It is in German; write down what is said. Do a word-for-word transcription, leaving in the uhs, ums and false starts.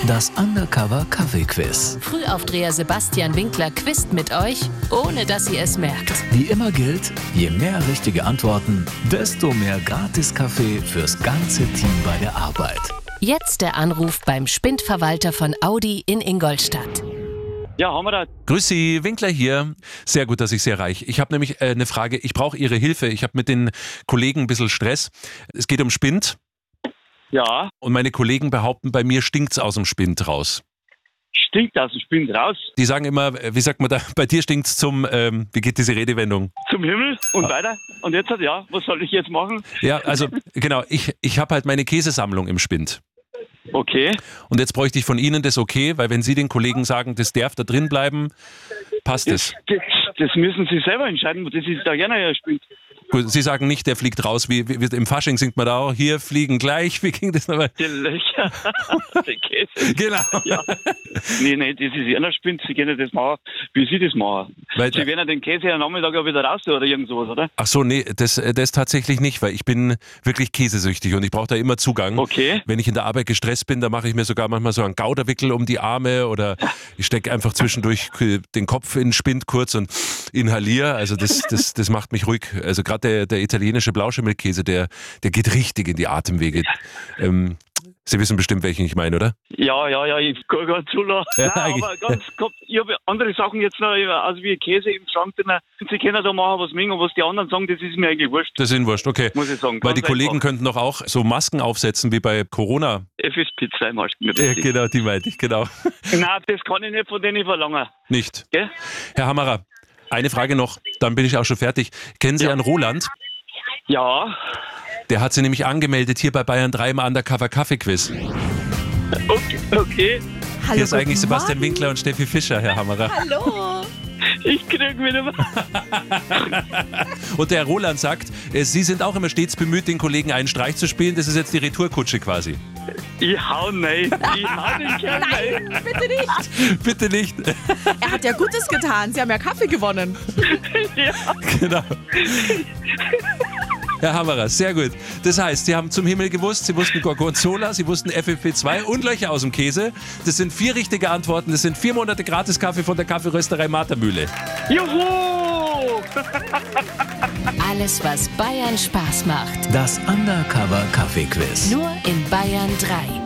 Das Undercover Kaffee-Quiz. Frühaufdreher Sebastian Winkler quizt mit euch, ohne dass ihr es merkt. Wie immer gilt, je mehr richtige Antworten, desto mehr Gratis-Kaffee fürs ganze Team bei der Arbeit. Jetzt der Anruf beim Spindverwalter von Audi in Ingolstadt. Ja, haben wir da. Grüß Sie, Winkler hier. Sehr gut, dass ich Sie erreiche. Ich habe nämlich äh, eine Frage. Ich brauche Ihre Hilfe. Ich habe mit den Kollegen ein bisschen Stress. Es geht um Spind. Ja, Und meine Kollegen behaupten, bei mir stinkt's aus dem Spind raus. stinkt aus dem Spind raus, Die sagen immer, äh, wie sagt man da, bei dir stinkt's zum, ähm, wie geht diese Redewendung? zum Himmel und weiter. Und jetzt hat ja, was soll ich jetzt machen? Ja, also genau, ich, ich habe halt meine Käsesammlung im Spind. Okay, Und jetzt bräuchte ich von Ihnen das okay, weil wenn Sie den Kollegen sagen, das darf da drin bleiben, passt es. das, das müssen Sie selber entscheiden, das ist da gerne ein Spind. Gut, Sie sagen nicht, der fliegt raus, wie, wie im Fasching singt man da auch, hier fliegen gleich, wie ging das nochmal? Die Löcher, der Käse. Genau. Ja. Nee, nee, das ist einer Spind, Sie können das machen, wie Sie das machen. Weil- Sie werden ja den Käse am Nachmittag auch wieder raus tun oder irgend sowas, oder? Ach so, nee, das, das tatsächlich nicht, weil ich bin wirklich käsesüchtig und ich brauche da immer Zugang. Okay. Wenn ich in der Arbeit gestresst bin, dann mache ich mir sogar manchmal so einen Gauderwickel um die Arme oder ich stecke einfach zwischendurch den Kopf in den Spind kurz und inhaliere. Also das, das, das macht mich ruhig. Also gerade der, der italienische Blauschimmelkäse, der, der geht richtig in die Atemwege. Ähm, Sie wissen bestimmt, welchen ich meine, oder? Ja, ja, ja, ich kann gar nicht zulassen. Ja, Nein, eigentlich. aber ganz, ganz, ich habe andere Sachen jetzt noch, also wie Käse im Schrank drin. Sie können da machen, was mögen und was die anderen sagen, das ist mir eigentlich wurscht, Das ist Ihnen wurscht, okay. muss ich sagen. Weil Ganz die Kollegen einfach. könnten doch auch so Masken aufsetzen wie bei Corona. F S P zwei Masken. Ja, genau, die meinte ich, genau. Nein, das kann ich nicht von denen verlangen. Nicht. Gell? Herr Hammerer, eine Frage noch, dann bin ich auch schon fertig. Kennen Sie Ja. Herrn Roland? Ja, Der hat Sie nämlich angemeldet hier bei Bayern drei im Undercover Kaffee-Quiz. okay, okay. Hallo, Hier ist eigentlich guten Sebastian Morgen. Winkler und Steffi Fischer, Herr Hammerer. Hallo. Ich krieg wieder was. Und der Herr Roland sagt, äh, Sie sind auch immer stets bemüht, den Kollegen einen Streich zu spielen. Das ist jetzt die Retourkutsche quasi. Ich hau nein. Ich hau den Kerl nein. Nein, bitte nicht. Bitte nicht. Er hat ja Gutes getan. Sie haben ja Kaffee gewonnen. Ja. Genau. Herr Hammerer, sehr gut. Das heißt, Sie haben zum Himmel gewusst, Sie wussten Gorgonzola, Sie wussten F F P zwei und Löcher aus dem Käse. Das sind vier richtige Antworten. Das sind vier Monate Gratis-Kaffee von der Kaffeerösterei Matermühle. Juhu! Alles, was Bayern Spaß macht. Das Undercover Kaffee-Quiz. Nur in Bayern drei.